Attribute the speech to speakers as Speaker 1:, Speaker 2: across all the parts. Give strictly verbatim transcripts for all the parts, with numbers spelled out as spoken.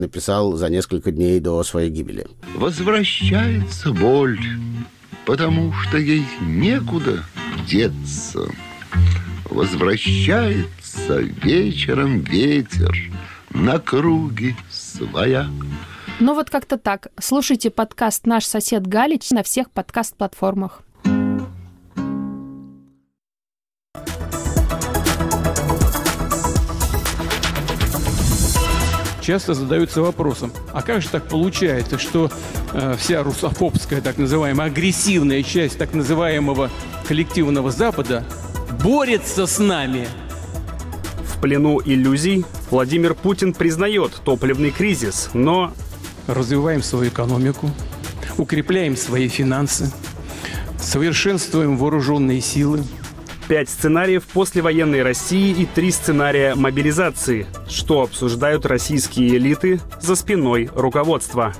Speaker 1: написал за несколько дней до своей гибели.
Speaker 2: Возвращается боль, потому что ей некуда деться. Возвращается вечером ветер на круги своя.
Speaker 3: Ну вот как-то так. Слушайте подкаст «Наш сосед Галич» на всех подкаст-платформах.
Speaker 4: Часто задаются вопросом, а как же так получается, что э, вся русофобская, так называемая, агрессивная часть так называемого коллективного Запада борется с нами?
Speaker 5: В плену иллюзий Владимир Путин признает топливный кризис, но...
Speaker 4: Развиваем свою экономику, укрепляем свои финансы, совершенствуем вооруженные силы.
Speaker 5: Пять сценариев послевоенной России и три сценария мобилизации. Что обсуждают российские элиты за спиной руководства?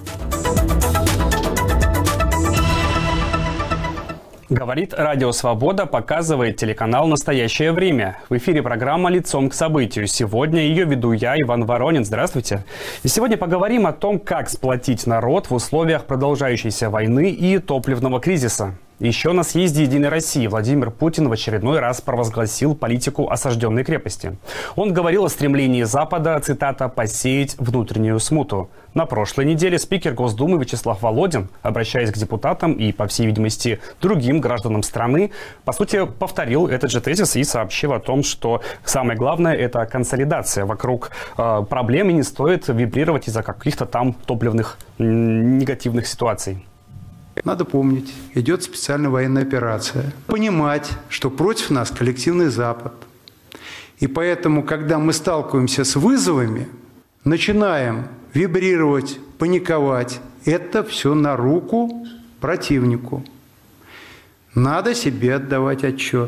Speaker 5: Говорит Радио Свобода, показывает телеканал «Настоящее время». В эфире программа «Лицом к событию». Сегодня ее веду я, Иван Воронин. Здравствуйте. И сегодня поговорим о том, как сплотить народ в условиях продолжающейся войны и топливного кризиса. Еще на съезде «Единой России» Владимир Путин в очередной раз провозгласил политику осажденной крепости. Он говорил о стремлении Запада, цитата, «посеять внутреннюю смуту». На прошлой неделе спикер Госдумы Вячеслав Володин, обращаясь к депутатам и, по всей видимости, другим гражданам страны, по сути, повторил этот же тезис и сообщил о том, что самое главное – это консолидация вокруг э, проблем, и не стоит вибрировать из-за каких-то там топливных м- негативных ситуаций.
Speaker 6: Надо помнить, идет специальная военная операция. Понимать, что против нас коллективный Запад. И поэтому, когда мы сталкиваемся с вызовами, начинаем вибрировать, паниковать. Это все на руку противнику. Надо себе отдавать отчет.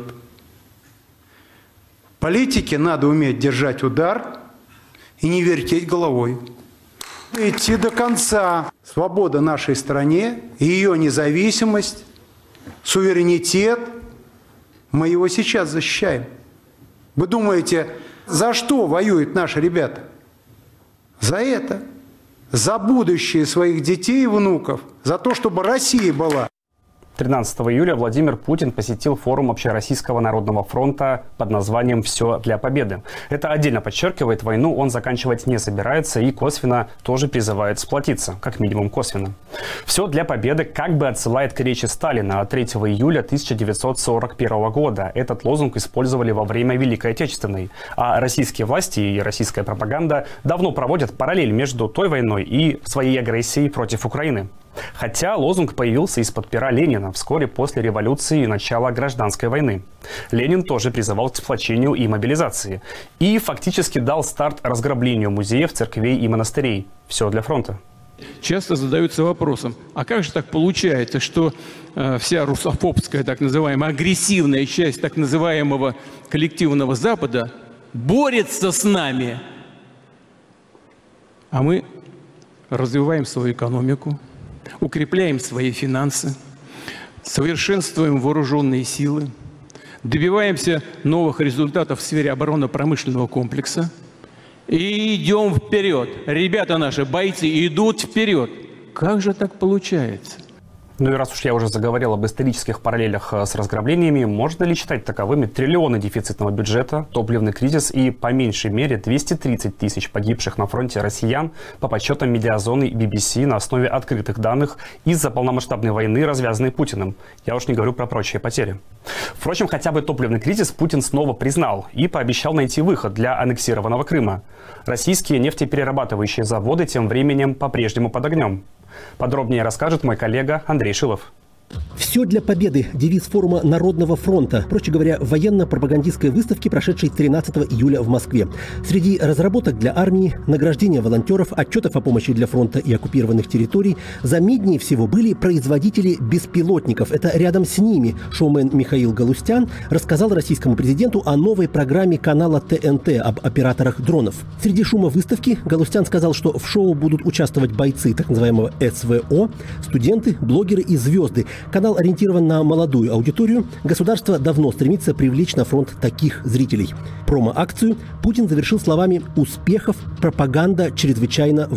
Speaker 6: Политике надо уметь держать удар и не вертеть головой. Идти до конца. Свобода нашей стране, ее независимость, суверенитет, мы его сейчас защищаем. Вы думаете, за что воюют наши ребята? За это. За будущее своих детей и внуков. За то, чтобы Россия была.
Speaker 5: тринадцатого июля Владимир Путин посетил форум Общероссийского народного фронта под названием «Все для победы». Это отдельно подчеркивает, войну он заканчивать не собирается и косвенно тоже призывает сплотиться, как минимум косвенно. «Все для победы» как бы отсылает к речи Сталина от третьего июля тысяча девятьсот сорок первого года. Этот лозунг использовали во время Великой Отечественной. А российские власти и российская пропаганда давно проводят параллель между той войной и своей агрессией против Украины. Хотя лозунг появился из-под пера Ленина вскоре после революции и начала гражданской войны. Ленин тоже призывал к сплочению и мобилизации. И фактически дал старт разграблению музеев, церквей и монастырей. Все для фронта.
Speaker 4: Часто задаются вопросом, а как же так получается, что э, вся русофобская, так называемая, агрессивная часть так называемого коллективного Запада борется с нами, а мы развиваем свою экономику, укрепляем свои финансы, совершенствуем вооруженные силы, добиваемся новых результатов в сфере оборонно-промышленного комплекса и идем вперед. Ребята наши, бойцы, идут вперед. Как же так получается?
Speaker 5: Ну и раз уж я уже заговорил об исторических параллелях с разграблениями, можно ли считать таковыми триллионы дефицитного бюджета, топливный кризис и, по меньшей мере, двести тридцать тысяч погибших на фронте россиян по подсчетам медиазоны би би си на основе открытых данных из-за полномасштабной войны, развязанной Путиным? Я уж не говорю про прочие потери. Впрочем, хотя бы топливный кризис Путин снова признал и пообещал найти выход для аннексированного Крыма. Российские нефтеперерабатывающие заводы тем временем по-прежнему под огнем. Подробнее расскажет мой коллега Андрей Шилов.
Speaker 7: «Все для победы» – девиз форума Народного фронта, проще говоря, военно-пропагандистской выставки, прошедшей тринадцатого июля в Москве. Среди разработок для армии, награждения волонтеров, отчетов о помощи для фронта и оккупированных территорий заметнее всего были производители беспилотников. Это рядом с ними шоумен Михаил Галустян рассказал российскому президенту о новой программе канала тэ эн тэ об операторах дронов. Среди шума выставки Галустян сказал, что в шоу будут участвовать бойцы так называемого эс вэ о, студенты, блогеры и звезды. Канал ориентирован на молодую аудиторию. Государство давно стремится привлечь на фронт таких зрителей. Промо-акцию Путин завершил словами «Успехов, пропаганда чрезвычайно